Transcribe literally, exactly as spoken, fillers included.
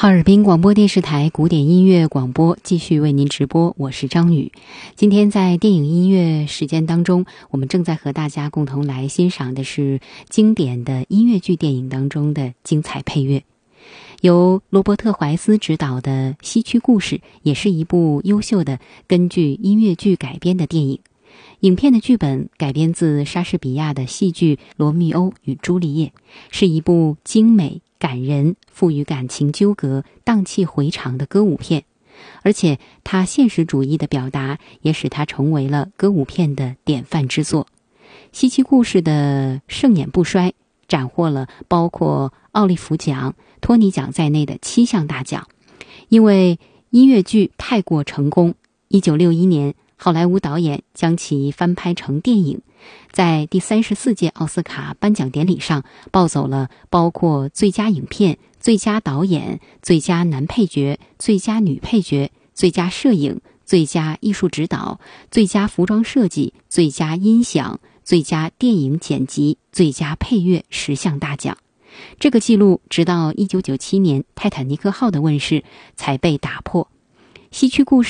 哈尔滨广播电视台古典音乐广播继续为您直播，我是张宇。今天在电影音乐时间当中，我们正在和大家共同来欣赏的是经典的音乐剧电影当中的精彩配乐。由罗伯特·怀斯执导的《西区故事》也是一部优秀的根据音乐剧改编的电影。影片的剧本改编自莎士比亚的戏剧《罗密欧与朱丽叶》，是一部精美感人、富于感情纠葛、荡气回肠的歌舞片，而且它现实主义的表达也使它成为了歌舞片的典范之作。西区故事的盛演不衰，斩获了包括奥利弗奖、托尼奖在内的七项大奖。因为音乐剧太过成功，一九六一年好莱坞导演将其翻拍成电影，在第三十四届奥斯卡颁奖典礼上抱走了包括最佳影片、最佳导演、最佳男配角、最佳女配角、最佳摄影、最佳艺术指导、最佳服装设计、最佳音响、最佳电影剪辑、最佳配乐十项大奖。这个记录直到一九九七年泰坦尼克号的问世才被打破。西区故事